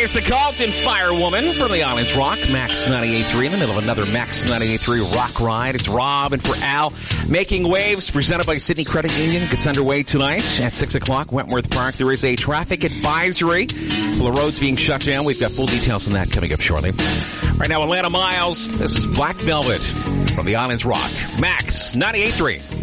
is the Carlton Firewoman from the Islands Rock. Max 98.3 in the middle of another Max 98.3 rock ride. It's Rob and for Al. Making Waves, presented by Sydney Credit Union. Gets underway tonight at 6 o'clock, Wentworth Park. There is a traffic advisory. Well, the road's being shut down. We've got full details on that coming up shortly. Right now, Atlanta Miles. This is Black Velvet from the Islands Rock. Max 98.3.